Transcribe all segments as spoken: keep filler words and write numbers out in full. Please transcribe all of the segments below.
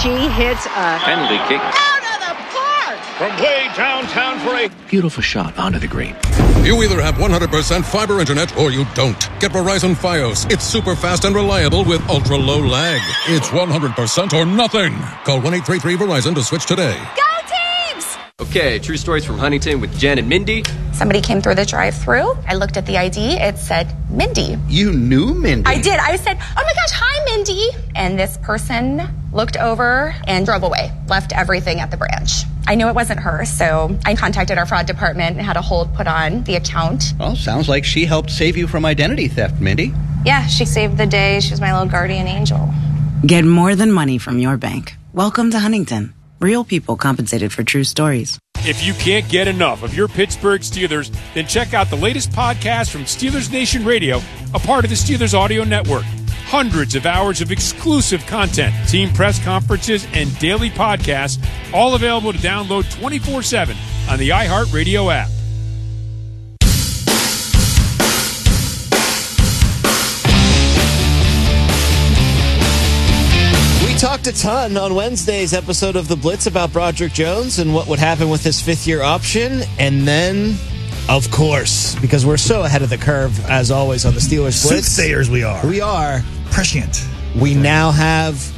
She hits a penalty kick out of the park from way downtown for a beautiful shot onto the green. You either have one hundred percent fiber internet or you don't. Get Verizon Fios. It's super fast and reliable with ultra low lag. It's one hundred percent or nothing. Call one eight three three Verizon to switch today. Go teams! Okay, true stories from Huntington with Jen and Mindy. Somebody came through the drive-thru. I looked at the I D. It said Mindy. You knew Mindy? I did. I said, oh my gosh, hi, Mindy. And this person looked over and drove away, left everything at the branch. I knew it wasn't her, so I contacted our fraud department and had a hold put on the account. Well, sounds like she helped save you from identity theft, Mindy. Yeah, she saved the day. She was my little guardian angel. Get more than money from your bank. Welcome to Huntington. Real people compensated for true stories. If you can't get enough of your Pittsburgh Steelers, then check out the latest podcast from Steelers Nation Radio, a part of the Steelers Audio Network. Hundreds of hours of exclusive content, team press conferences, and daily podcasts, all available to download twenty-four seven on the iHeartRadio app. We talked a ton on Wednesday's episode of The Blitz about Broderick Jones and what would happen with his fifth-year option, and then, of course, because we're so ahead of the curve, as always, on the Steelers Blitz. Soothsayers we are. We are. Prescient. We now have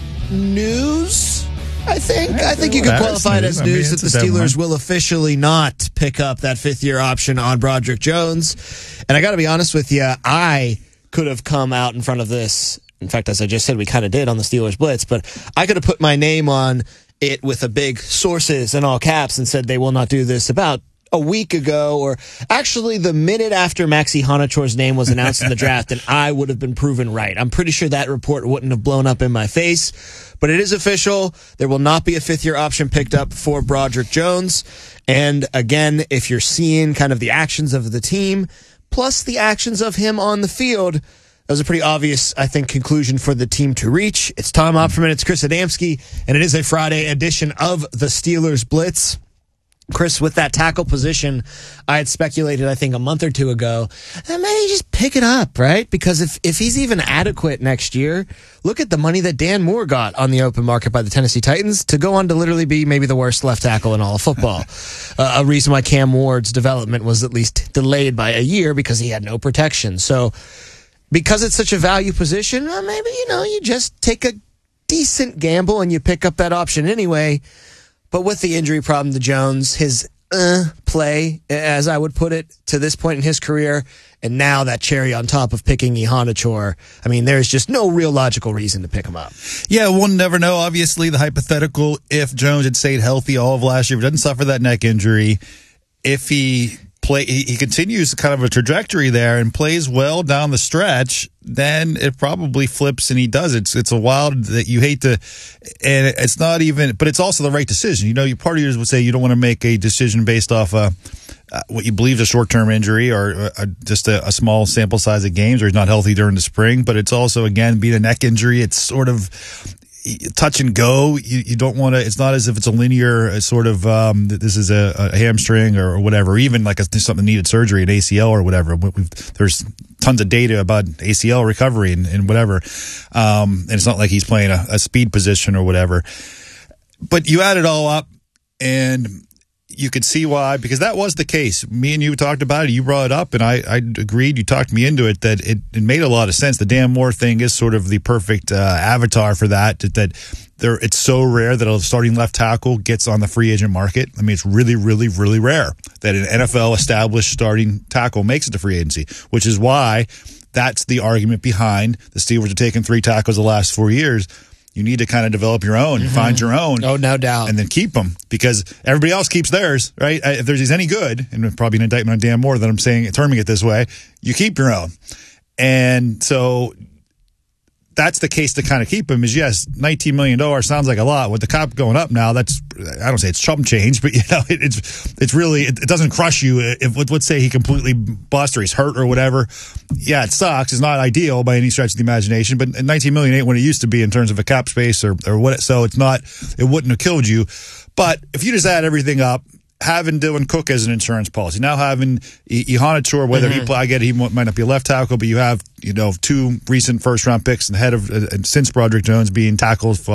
news, I think. I think you could qualify it as news, news that the Steelers will officially not pick up that fifth-year option on Broderick Jones. And I got to be honest with you, I could have come out in front of this. In fact, as I just said, we kind of did on the Steelers Blitz, but I could have put my name on it with a big sources in all caps and said they will not do this about a week ago, or actually the minute after Maxi Honachor's name was announced in the draft, and I would have been proven right. I'm pretty sure that report wouldn't have blown up in my face, but it is official. There will not be a fifth-year option picked up for Broderick Jones. And again, if you're seeing kind of the actions of the team, plus the actions of him on the field, that was a pretty obvious, I think, conclusion for the team to reach. It's Tom Opferman, it's Chris Adamski, and it is a Friday edition of the Steelers Blitz. Chris, with that tackle position, I had speculated, I think, a month or two ago, that maybe just pick it up, right? Because if, if he's even adequate next year, look at the money that Dan Moore got on the open market by the Tennessee Titans to go on to literally be maybe the worst left tackle in all of football. uh, a reason why Cam Ward's development was at least delayed by a year because he had no protection. So because it's such a value position, uh, maybe, you know, you just take a decent gamble and you pick up that option anyway. But with the injury problem to Jones, his uh, play, as I would put it, to this point in his career, and now that cherry on top of picking Ihanachor, I mean, there's just no real logical reason to pick him up. Yeah, we'll never know. Obviously, the hypothetical, if Jones had stayed healthy all of last year, if he doesn't suffer that neck injury, if he play, he, he continues kind of a trajectory there and plays well down the stretch, then it probably flips and he does it. It's, it's a wild that you hate to, and it's not even, but it's also the right decision. You know, you part of yours would say you don't want to make a decision based off uh, uh, what you believe is a short-term injury or uh, just a, a small sample size of games, or he's not healthy during the spring. But it's also, again, being a neck injury, it's sort of touch and go. You, you don't want to, it's not as if it's a linear uh, sort of, um, this is a, a hamstring or whatever, even like a, something needed surgery, an A C L or whatever. We've, there's tons of data about A C L recovery and, and whatever. Um, and it's not like he's playing a, a speed position or whatever. But you add it all up and you could see why, because that was the case. Me and you talked about it. You brought it up, and I, I agreed. You talked me into it that it, it made a lot of sense. The Dan Moore thing is sort of the perfect uh, avatar for that. That, that there, it's so rare that a starting left tackle gets on the free agent market. I mean, it's really, really, really rare that an N F L established starting tackle makes it to free agency, which is why that's the argument behind the Steelers are taking three tackles the last four years. You need to kind of develop your own, mm-hmm. find your own. Oh, no doubt. And then keep them, because everybody else keeps theirs, right? If there's he's any good, and probably an indictment on Dan Moore that I'm saying, terming it this way, you keep your own. And so that's the case to kind of keep him is, yes, nineteen million dollars sounds like a lot. With the cap going up now, that's, I don't say it's chump change, but, you know, it, it's it's really, it, it doesn't crush you. If, let's say he completely busts or he's hurt or whatever. Yeah, it sucks. It's not ideal by any stretch of the imagination, but nineteen million dollars ain't what it used to be in terms of a cap space or, or what. So it's not, it wouldn't have killed you. But if you just add everything up, having Dylan Cook as an insurance policy, now having Ihanachor, whether mm-hmm. he play, I get it, he might not be a left tackle, but you have, you know, two recent first round picks ahead of uh, since Broderick Jones being tackles